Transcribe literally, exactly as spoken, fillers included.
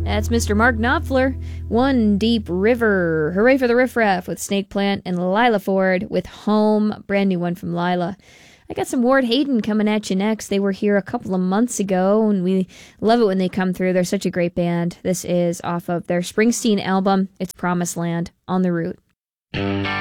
That's Mister Mark Knopfler. One Deep River. Hooray for the Riff Raff with Snake Plant, and Lila Ford with Home. Brand new one from Lila. I got some Ward Hayden coming at you next. They were here a couple of months ago, and we love it when they come through. They're such a great band. This is off of their Springsteen album. It's Promised Land, On the Route.